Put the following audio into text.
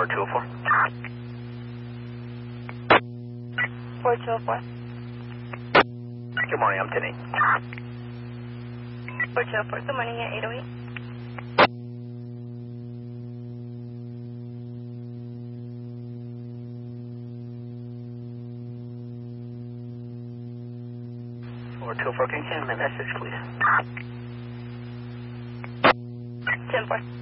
4204. 4204. Good morning, I'm 10-8. 4204, good morning, at 808. Or 204, can you send me a message, please? 10-4.